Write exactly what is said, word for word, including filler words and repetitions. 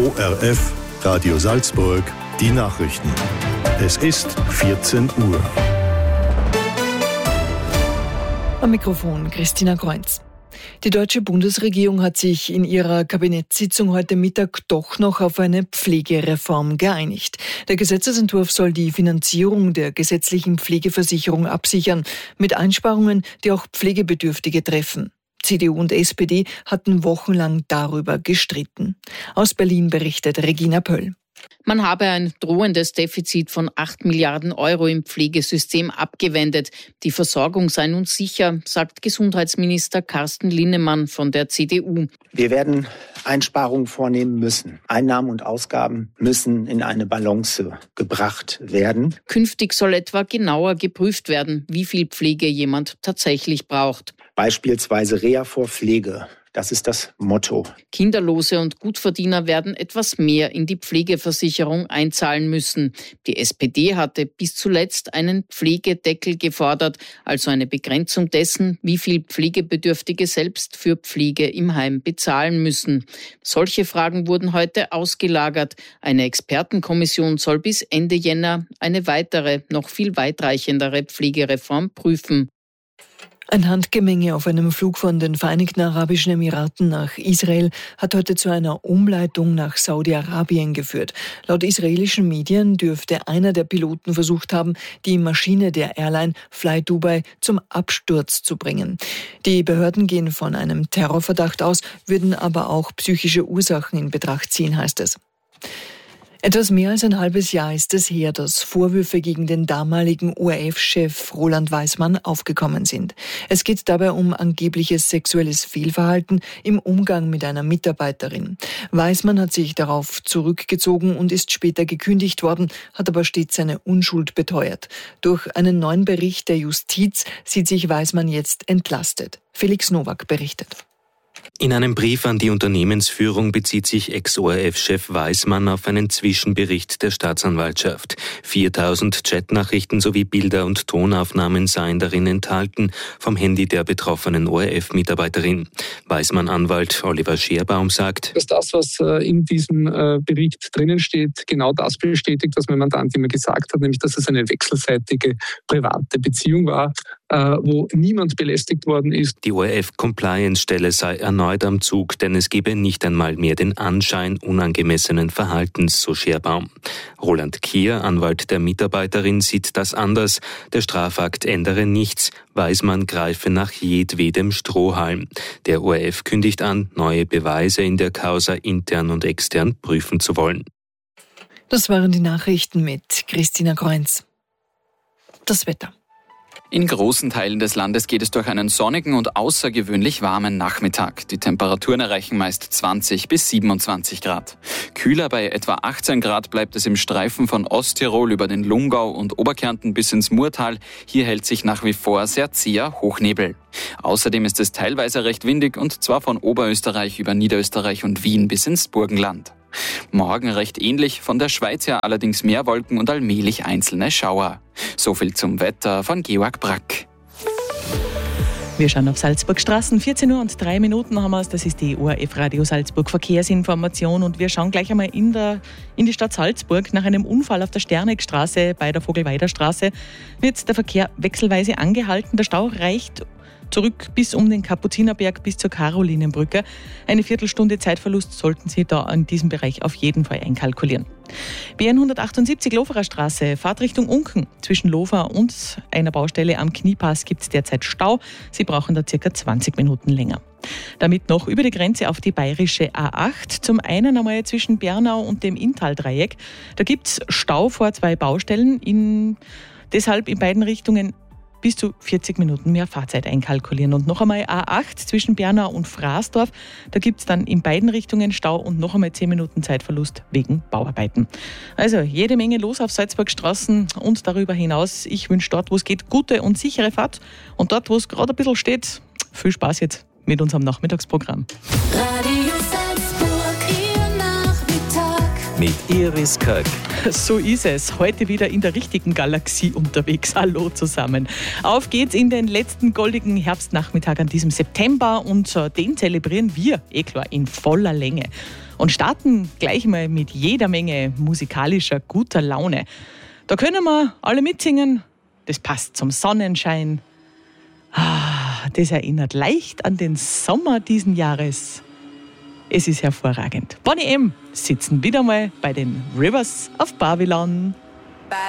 O R F, Radio Salzburg, die Nachrichten. Es ist vierzehn Uhr. Am Mikrofon Christina Kreuz. Die deutsche Bundesregierung hat sich in ihrer Kabinettssitzung heute Mittag doch noch auf eine Pflegereform geeinigt. Der Gesetzesentwurf soll die Finanzierung der gesetzlichen Pflegeversicherung absichern, mit Einsparungen, die auch Pflegebedürftige treffen. C D U und S P D hatten wochenlang darüber gestritten. Aus Berlin berichtet Regina Pöll. Man habe ein drohendes Defizit von acht Milliarden Euro im Pflegesystem abgewendet. Die Versorgung sei nun sicher, sagt Gesundheitsminister Carsten Linnemann von der C D U. Wir werden Einsparungen vornehmen müssen. Einnahmen und Ausgaben müssen in eine Balance gebracht werden. Künftig soll etwa genauer geprüft werden, wie viel Pflege jemand tatsächlich braucht. Beispielsweise Reha vor Pflege. Das ist das Motto. Kinderlose und Gutverdiener werden etwas mehr in die Pflegeversicherung einzahlen müssen. Die S P D hatte bis zuletzt einen Pflegedeckel gefordert, also eine Begrenzung dessen, wie viel Pflegebedürftige selbst für Pflege im Heim bezahlen müssen. Solche Fragen wurden heute ausgelagert. Eine Expertenkommission soll bis Ende Jänner eine weitere, noch viel weitreichendere Pflegereform prüfen. Ein Handgemenge auf einem Flug von den Vereinigten Arabischen Emiraten nach Israel hat heute zu einer Umleitung nach Saudi-Arabien geführt. Laut israelischen Medien dürfte einer der Piloten versucht haben, die Maschine der Airline Fly Dubai zum Absturz zu bringen. Die Behörden gehen von einem Terrorverdacht aus, würden aber auch psychische Ursachen in Betracht ziehen, heißt es. Etwas mehr als ein halbes Jahr ist es her, dass Vorwürfe gegen den damaligen O R F-Chef Roland Weismann aufgekommen sind. Es geht dabei um angebliches sexuelles Fehlverhalten im Umgang mit einer Mitarbeiterin. Weismann hat sich darauf zurückgezogen und ist später gekündigt worden, hat aber stets seine Unschuld beteuert. Durch einen neuen Bericht der Justiz sieht sich Weismann jetzt entlastet. Felix Nowak berichtet. In einem Brief an die Unternehmensführung bezieht sich Ex-O R F-Chef Weismann auf einen Zwischenbericht der Staatsanwaltschaft. viertausend Chatnachrichten sowie Bilder und Tonaufnahmen seien darin enthalten, vom Handy der betroffenen O R F-Mitarbeiterin. Weismann-Anwalt Oliver Scherbaum sagt, dass das, was in diesem Bericht drinnen steht, genau das bestätigt, was mein Mandant immer gesagt hat, nämlich dass es eine wechselseitige private Beziehung war, wo niemand belästigt worden ist. Die O R F-Compliance-Stelle sei erneut am Zug, denn es gebe nicht einmal mehr den Anschein unangemessenen Verhaltens, so Scherbaum. Roland Kier, Anwalt der Mitarbeiterin, sieht das anders. Der Strafakt ändere nichts. Weismann greife nach jedwedem Strohhalm. Der O R F kündigt an, neue Beweise in der Causa intern und extern prüfen zu wollen. Das waren die Nachrichten mit Christina Kreuz. Das Wetter. In großen Teilen des Landes geht es durch einen sonnigen und außergewöhnlich warmen Nachmittag. Die Temperaturen erreichen meist zwanzig bis siebenundzwanzig Grad. Kühler bei etwa achtzehn Grad bleibt es im Streifen von Osttirol über den Lungau und Oberkärnten bis ins Murtal. Hier hält sich nach wie vor sehr zäher Hochnebel. Außerdem ist es teilweise recht windig und zwar von Oberösterreich über Niederösterreich und Wien bis ins Burgenland. Morgen recht ähnlich, von der Schweiz her allerdings mehr Wolken und allmählich einzelne Schauer. So viel zum Wetter von Georg Brack. Wir schauen auf Salzburgstraßen. vierzehn Uhr und drei Minuten haben wir es. Das ist die O R F Radio Salzburg Verkehrsinformation. Und wir schauen gleich einmal in, der, in die Stadt Salzburg. Nach einem Unfall auf der Sternegstraße bei der Vogelweider-Straße wird der Verkehr wechselweise angehalten. Der Stau reicht zurück bis um den Kapuzinerberg bis zur Karolinenbrücke. Eine Viertelstunde Zeitverlust sollten Sie da in diesem Bereich auf jeden Fall einkalkulieren. B N hundertachtundsiebzig Loferer Straße, Fahrtrichtung Unken. Zwischen Lofer und einer Baustelle am Kniepass gibt es derzeit Stau. Sie brauchen da circa zwanzig Minuten länger. Damit noch über die Grenze auf die bayerische A acht. Zum einen einmal zwischen Bernau und dem Inntaldreieck. Da gibt es Stau vor zwei Baustellen. In, deshalb in beiden Richtungen bis zu vierzig Minuten mehr Fahrzeit einkalkulieren. Und noch einmal A acht zwischen Bernau und Fraßdorf. Da gibt es dann in beiden Richtungen Stau und noch einmal zehn Minuten Zeitverlust wegen Bauarbeiten. Also jede Menge los auf Salzburgstraßen und darüber hinaus. Ich wünsche dort, wo es geht, gute und sichere Fahrt. Und dort, wo es gerade ein bisschen steht, viel Spaß jetzt mit unserem Nachmittagsprogramm. Radio Salzburg, Ihr Nachmittag mit Iris Kirk. So ist es. Heute wieder in der richtigen Galaxie unterwegs. Hallo zusammen. Auf geht's in den letzten goldigen Herbstnachmittag an diesem September und den zelebrieren wir, eh klar, in voller Länge. Und starten gleich mal mit jeder Menge musikalischer guter Laune. Da können wir alle mitsingen. Das passt zum Sonnenschein. Ah, das erinnert leicht an den Sommer diesen Jahres. Es ist hervorragend. Bonnie M. sitzen wieder mal bei den Rivers of Babylon.